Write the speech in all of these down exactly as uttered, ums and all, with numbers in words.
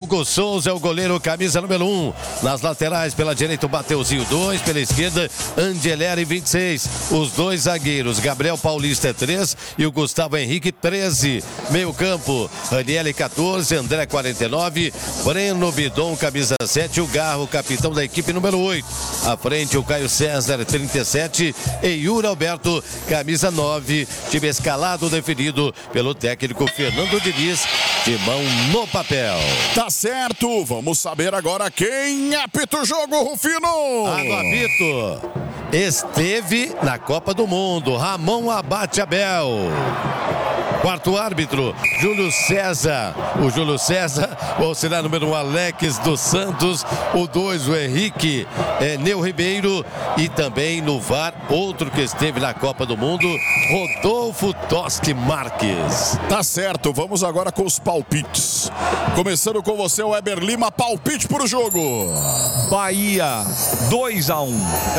Hugo Souza é o goleiro, camisa número um. Nas laterais, pela direita, o Mateuzinho, dois. Pela esquerda, Angeleri, vinte e seis. Os dois zagueiros, Gabriel Paulista é três e o Gustavo Henrique, treze. Meio campo, Aniele, quatorze. André, quarenta e nove. Breno Bidon, camisa sete. O Garro, capitão da equipe número oito. À frente, o Caio César, trinta e sete. E Yuri Alberto, camisa nove. Time escalado definido pelo técnico Fernando Diniz, de mão no papel. Tá certo, vamos saber agora quem apita o jogo, Rufino. Ah, no apito, esteve na Copa do Mundo, Ramon Abate Abel. Quarto árbitro, Júlio César. O Júlio César, o auxiliar número um, Alex dos Santos. O dois, o Henrique é, Neu Ribeiro. E também no V A R, outro que esteve na Copa do Mundo, Rodolfo Toski Marques. Tá certo, vamos agora com os palpites. Começando com você, o Weber Lima, palpite pro jogo. Bahia, dois a um.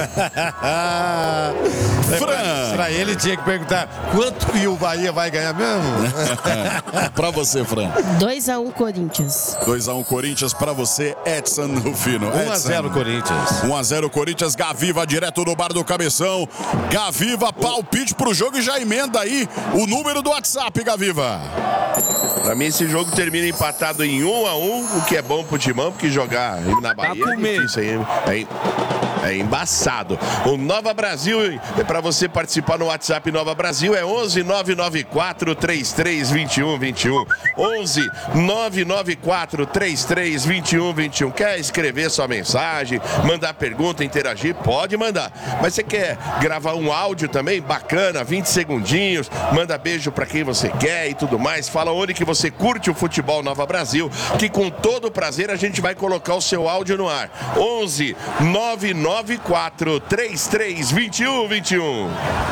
Fran. Pra ele tinha que perguntar quanto que o Bahia vai ganhar mesmo? Pra você, Fran. dois a um Corinthians. dois a um Corinthians pra você, Edson Rufino. um a zero Corinthians. um a zero Corinthians, Gaviva direto do bar do Cabeção. Gaviva, palpite pro jogo e já emenda aí o número do WhatsApp, Gaviva. Pra mim esse jogo termina empatado em um a um, o que é bom pro Timão, porque jogar na Bahia é difícil, é, é, é embaçado. O Nova Brasil, é pra você participar no WhatsApp Nova Brasil, é onze nove nove quatro três três dois um dois um. onze nove nove quatro três três dois um dois um. Quer escrever sua mensagem, mandar pergunta, interagir? Pode mandar. Mas você quer gravar um áudio também? Bacana, vinte segundinhos, manda beijo pra quem você quer e tudo mais. Fala onde que você curte o futebol Nova Brasil, que com todo prazer a gente vai colocar o seu áudio no ar. onze nove nove quatro três três dois um dois um.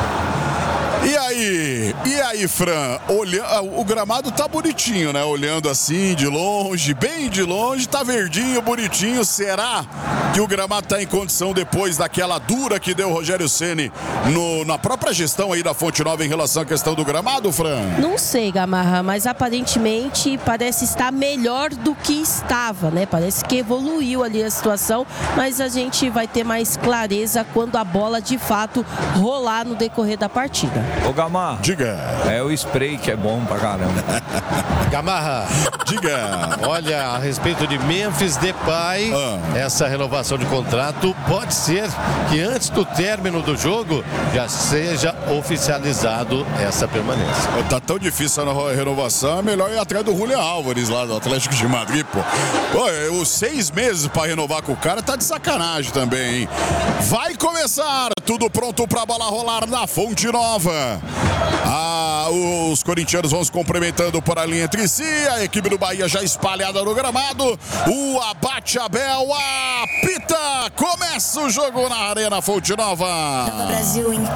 E aí? E aí, Fran? Olha, o gramado tá bonitinho, né? Olhando assim, de longe, bem de longe, tá verdinho, bonitinho. Será que o gramado tá em condição depois daquela dura que deu o Rogério Ceni no, na própria gestão aí da Fonte Nova em relação à questão do gramado, Fran? Não sei, Gamarra, mas aparentemente parece estar melhor do que estava, né? Parece que evoluiu ali a situação, mas a gente vai ter mais clareza quando a bola de fato rolar no decorrer da partida. Ô Gamar, diga. É o spray que é bom pra caramba. Gamarra, diga. Olha, a respeito de Memphis Depay, ah. essa renovação de contrato pode ser que antes do término do jogo já seja oficializado essa permanência. Tá tão difícil a renovação, é melhor ir atrás do Julián Álvares lá do Atlético de Madrid, pô. Pô, os seis meses pra renovar com o cara tá de sacanagem também, hein? Vai começar, tudo pronto pra bola rolar na Fonte Nova. Ah, os corintianos vão se cumprimentando por ali entre si. A equipe do Bahia já espalhada no gramado. O Abate Abel apita. Começa o jogo na Arena Fonte Nova. Nova Brasil em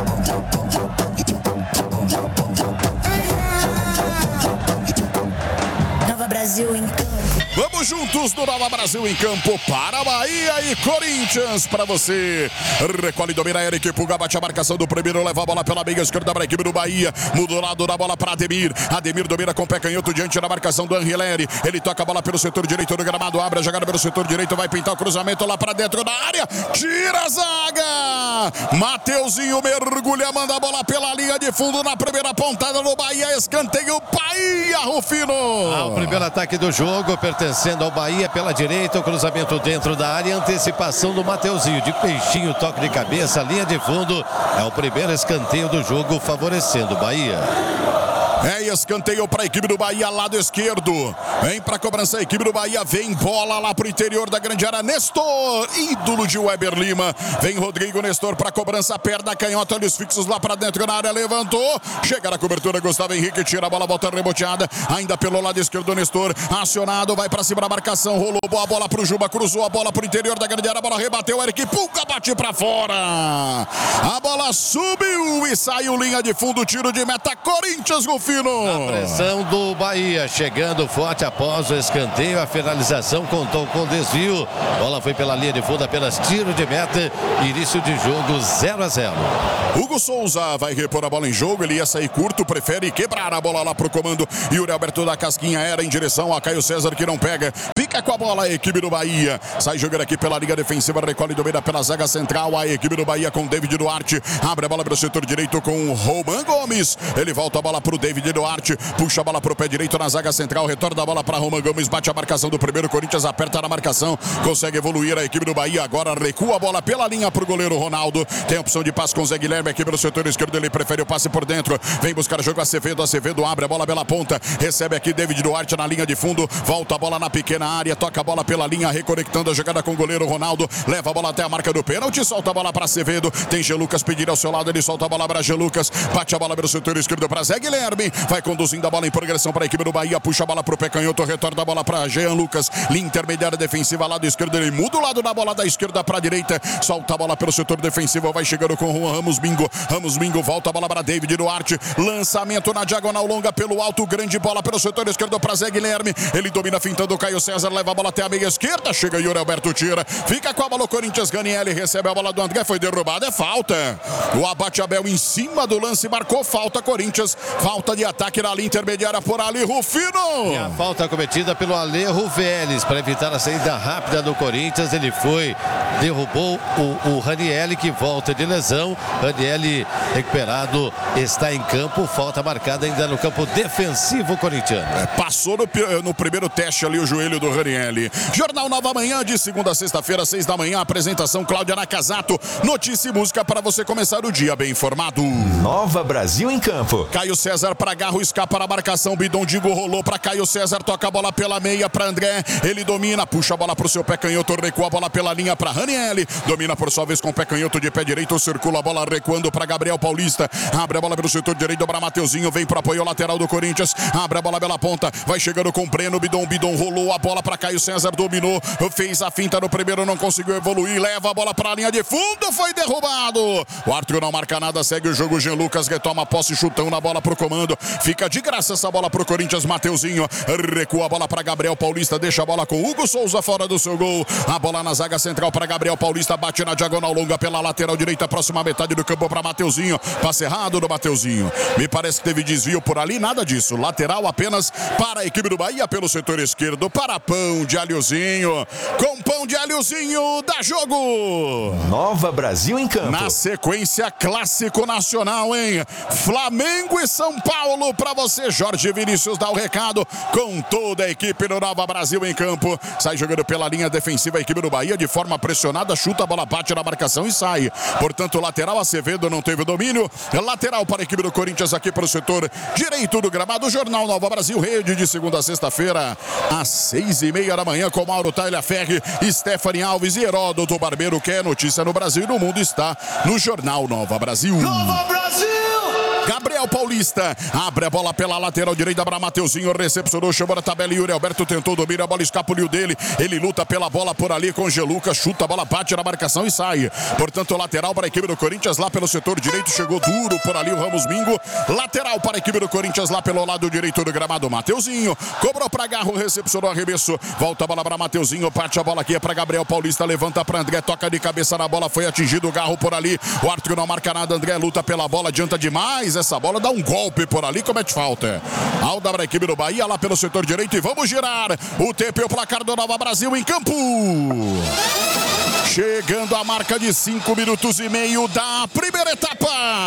Nova Brasil em Vamos juntos no Nova Brasil em campo para Bahia e Corinthians. Para você, recolhe, domina a equipe, Puga bate a marcação do primeiro, leva a bola pela meia esquerda para a equipe do Bahia. Muda o lado da bola para Ademir. Ademir domina com o pé canhoto diante da marcação do Angeleri. Ele toca a bola pelo setor direito do gramado, abre a jogada pelo setor direito, vai pintar o cruzamento lá para dentro da área. Tira a zaga. Mateuzinho mergulha, manda a bola pela linha de fundo na primeira pontada do Bahia. Escanteio Bahia, Rufino. Ah, o primeiro ataque do jogo, pertencendo ao Bahia pela direita, o cruzamento dentro da área, antecipação do Mateuzinho, de peixinho, toque de cabeça, linha de fundo, é o primeiro escanteio do jogo, favorecendo o Bahia. É escanteio para a equipe do Bahia, lado esquerdo. Vem para a cobrança a equipe do Bahia. Vem bola lá para o interior da grande área. Nestor, ídolo de Weber Lima. Vem Rodrigo Nestor para a cobrança. Perda a canhota, olhos fixos lá para dentro na área. Levantou. Chega na cobertura, Gustavo Henrique. Tira a bola, volta reboteada. Ainda pelo lado esquerdo, Nestor. Acionado, vai para cima da marcação. Rolou boa bola para o Juba. Cruzou a bola para o interior da grande área. A bola rebateu. Eric Puca bate para fora. A bola subiu e saiu linha de fundo. Tiro de meta. Corinthians no fim. Rufino. A pressão do Bahia, chegando forte após o escanteio. A finalização contou com desvio. Bola foi pela linha de fundo, apenas tiro de meta. Início de jogo zero a zero. Hugo Souza vai repor a bola em jogo. Ele ia sair curto, prefere quebrar a bola lá pro comando. Yuri Alberto da Casquinha era em direção a Caio César, que não pega. Fica com a bola a equipe do Bahia. Sai jogando aqui pela linha defensiva, recolhe do meio pela zaga central. A equipe do Bahia com David Duarte. Abre a bola para o setor direito com o Roman Gomes. Ele volta a bola para o David Duarte. Puxa a bola para o pé direito na zaga central. Retorna a bola para Roman Gomes. Bate a marcação do primeiro. Corinthians aperta na marcação. Consegue evoluir a equipe do Bahia. Agora recua a bola pela linha para o goleiro Ronaldo. Tem a opção de passe com o Zé Guilherme aqui pelo setor esquerdo. Ele prefere o passe por dentro. Vem buscar o jogo Acevedo. Acevedo abre a bola pela ponta. Recebe aqui David Duarte na linha de fundo. Volta a bola na pequena área. Toca a bola pela linha. Reconectando a jogada com o goleiro Ronaldo. Leva a bola até a marca do pênalti. Solta a bola para Acevedo. Tem G. Lucas pedir ao seu lado. Ele solta a bola para G. Lucas. Bate a bola pelo setor esquerdo para Zé Guilherme. Vai conduzindo a bola em progressão para a equipe do Bahia. Puxa a bola para o pé canhoto. Retorna a bola para Jean Lucas. Linha intermediária defensiva. Lado esquerdo. Ele muda o lado da bola da esquerda para a direita. Solta a bola pelo setor defensivo. Vai chegando com Juan Ramos Bingo. Ramos Bingo volta a bola para David Duarte. Lançamento na diagonal longa pelo alto. Grande bola pelo setor esquerdo para Zé Guilherme. Ele domina fintando o Caio César. Leva a bola até a meia esquerda. Chega Yuri Alberto, tira. Fica com a bola o Corinthians. Ganiele recebe a bola do André. Foi derrubado. É falta. O Abate Abel em cima do lance. Marcou falta Corinthians. Falta de ataque na linha intermediária por Ali Rufino. E a falta cometida pelo Ale Ruveles para evitar a saída rápida do Corinthians. Ele foi, derrubou o, o Ranielli, que volta de lesão. Ranielli recuperado, está em campo. Falta marcada ainda no campo defensivo corintiano. É, passou no, no primeiro teste ali o joelho do Ranielli. Jornal Nova Manhã, de segunda a sexta-feira, seis da manhã. Apresentação Cláudia Nakazato. Notícia e música para você começar o dia bem informado. Nova Brasil em campo. Caio César para Garro, escapa na marcação. Bidon Digo rolou para Caio César. Toca a bola pela meia para André. Ele domina, puxa a bola para o seu pé canhoto. Recua a bola pela linha para Ranielli. Domina por sua vez com o pé canhoto de pé direito. Circula a bola recuando para Gabriel Paulista. Abre a bola pelo setor direito para Mateuzinho. Vem para apoio lateral do Corinthians. Abre a bola pela ponta. Vai chegando com o Breno. Bidon, Bidon rolou a bola para Caio César. Dominou. Fez a finta no primeiro. Não conseguiu evoluir. Leva a bola para a linha de fundo. Foi derrubado. O Arthur não marca nada. Segue o jogo. Jean Lucas retoma a posse. Chutão na bola pro comando. Fica de graça essa bola pro Corinthians. Mateuzinho recua a bola para Gabriel Paulista. Deixa a bola com Hugo Souza fora do seu gol. A bola na zaga central para Gabriel Paulista. Bate na diagonal longa pela lateral direita. Próxima metade do campo para Mateuzinho. Passe errado do Mateuzinho. Me parece que teve desvio por ali. Nada disso. Lateral apenas para a equipe do Bahia pelo setor esquerdo. Para Pão de Alhozinho. Com Pão de Alhozinho. Dá jogo. Nova Brasil em campo. Na sequência, clássico nacional, hein? Flamengo e São Paulo para você. Jorge Vinícius dá o recado com toda a equipe do Nova Brasil em campo. Sai jogando pela linha defensiva a equipe do Bahia de forma pressionada. Chuta a bola, bate na marcação e sai. Portanto, lateral Acevedo não teve domínio. Lateral para a equipe do Corinthians aqui para o setor direito do gramado. Jornal Nova Brasil, rede de segunda a sexta-feira às seis e meia da manhã com Mauro Tagliaferri, Stephanie Alves e Heródoto Barbeiro. Que é notícia no Brasil e no mundo está no Jornal Nova Brasil. Nova Brasil! Gabriel Paulista abre a bola pela lateral direita para Mateuzinho, recepcionou, chamou a tabela. Yuri Alberto tentou dominar, a bola escapuliu dele. Ele luta pela bola por ali com G. Lucas, chuta a bola, bate na marcação e sai. Portanto, lateral para a equipe do Corinthians lá pelo setor direito. Chegou duro por ali o Ramos Mingo. Lateral para a equipe do Corinthians lá pelo lado direito do gramado. Mateuzinho cobrou para Garro, recepcionou, arremesso. Volta a bola para Mateuzinho, parte a bola aqui é para Gabriel Paulista. Levanta para André, toca de cabeça na bola. Foi atingido o Garro por ali. O Arthur não marca nada. André luta pela bola, adianta demais. Essa bola dá um golpe por ali, comete falta. Alda para a equipe do Bahia lá pelo setor direito e vamos girar o tempo e o placar do Nova Brasil em campo. Chegando a marca de cinco minutos e meio da primeira etapa.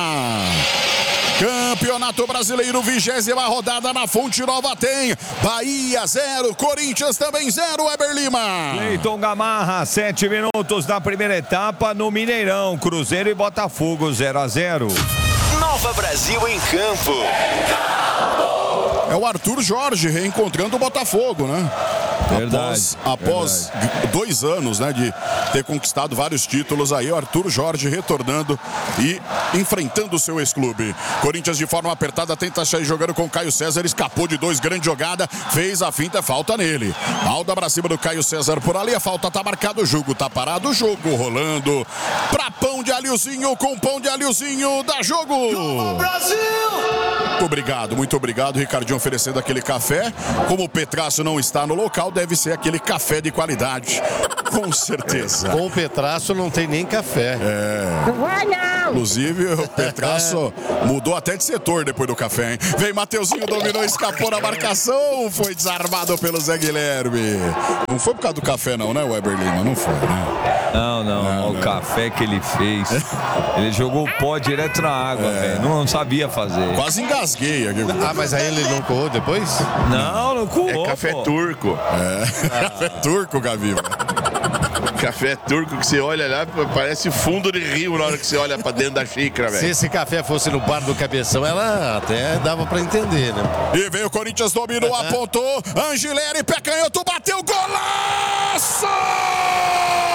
Campeonato Brasileiro, vigésima rodada na Fonte Nova tem Bahia zero, Corinthians também zero, Weber Lima. Cleiton Gamarra, sete minutos da primeira etapa no Mineirão, Cruzeiro e Botafogo zero a zero. Nova Brasil em campo. É o Arthur Jorge reencontrando o Botafogo, né? Verdade, após após verdade. dois anos, né, de ter conquistado vários títulos aí, o Arthur Jorge retornando e enfrentando o seu ex-clube. Corinthians de forma apertada tenta sair jogando com o Caio César, escapou de dois, grande jogada, fez a finta, falta nele. Alda pra cima do Caio César por ali, a falta tá marcada, o jogo tá parado, o jogo rolando pra pão de alhozinho, com pão de alhozinho, dá jogo! Brasil! Muito obrigado, muito obrigado, Ricardinho oferecendo aquele café. Como o Petraço não está no local, deve ser aquele café de qualidade. Com certeza. Com o Petraço não tem nem café. É. Não vai não! Inclusive, o Petraço mudou até de setor depois do café, hein? Vem Mateuzinho, dominou, escapou na marcação, foi desarmado pelo Zé Guilherme. Não foi por causa do café não, né, Weber Lima? Não foi, né? Não, não, não, o não. café que ele fez. Ele jogou o pó direto na água, é. velho. Não, não sabia fazer. Quase engasguei aqui. Ah, mas aí ele não coou depois? Não, não coou. É café pô. turco. É, ah. Café turco, Gaviva. Café turco que você olha lá, parece fundo de rio na hora que você olha pra dentro da xícara, velho. Se esse café fosse no bar do Cabeção, ela até dava pra entender, né? E veio o Corinthians, dominou, apontou. Angileri, pé canhoto, bateu, golaço!